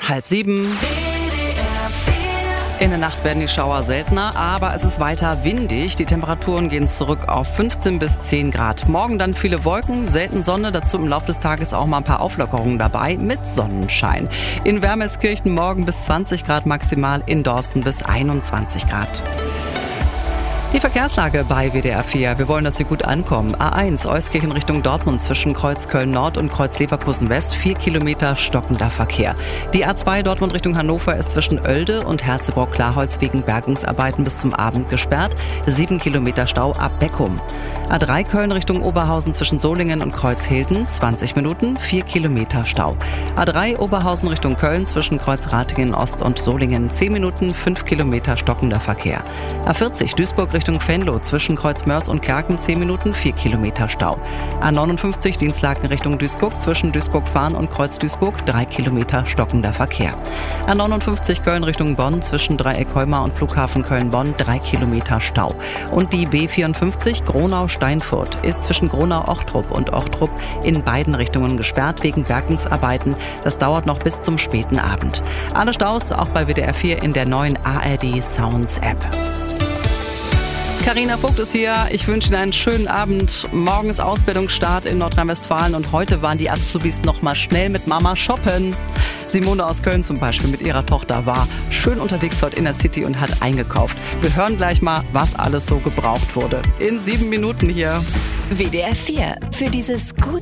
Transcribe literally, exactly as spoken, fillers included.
Halb sieben. In der Nacht werden die Schauer seltener, aber es ist weiter windig. Die Temperaturen gehen zurück auf fünfzehn bis zehn Grad. Morgen dann viele Wolken, selten Sonne, dazu im Laufe des Tages auch mal ein paar Auflockerungen dabei mit Sonnenschein. In Wermelskirchen morgen bis zwanzig Grad maximal, in Dorsten bis einundzwanzig Grad. Die Verkehrslage bei W D R vier. Wir wollen, dass Sie gut ankommen. A eins, Euskirchen Richtung Dortmund zwischen Kreuz Köln-Nord und Kreuz Leverkusen-West. Vier Kilometer stockender Verkehr. Die A zwei Dortmund Richtung Hannover ist zwischen Oelde und Herzeburg-Klarholz wegen Bergungsarbeiten bis zum Abend gesperrt. Sieben Kilometer Stau ab Beckum. A drei Köln Richtung Oberhausen zwischen Solingen und Kreuzhilden. zwanzig Minuten, vier Kilometer Stau. A drei Oberhausen Richtung Köln zwischen Kreuz Ratingen Ost und Solingen. zehn Minuten, fünf Kilometer stockender Verkehr. A vierzig Duisburg Richtung Richtung Venlo zwischen Kreuzmörs und Kerken zehn Minuten, vier Kilometer Stau. A neunundfünfzig Dienstlaken Richtung Duisburg zwischen Duisburg-Fahn und Kreuz Duisburg drei Kilometer stockender Verkehr. A neunundfünfzig Köln Richtung Bonn zwischen Dreieck Heumar und Flughafen Köln-Bonn drei Kilometer Stau. Und die B vierundfünfzig Gronau-Steinfurt ist zwischen Gronau-Ochtrup und Ochtrup in beiden Richtungen gesperrt wegen Bergungsarbeiten. Das dauert noch bis zum späten Abend. Alle Staus auch bei W D R vier in der neuen A R D Sounds App. Carina Vogt ist hier. Ich wünsche Ihnen einen schönen Abend. Morgen ist Ausbildungsstart in Nordrhein-Westfalen und heute waren die Azubis noch mal schnell mit Mama shoppen. Simone aus Köln zum Beispiel mit ihrer Tochter war schön unterwegs heute in der City und hat eingekauft. Wir hören gleich mal, was alles so gebraucht wurde. In sieben Minuten hier. W D R vier. Für dieses gut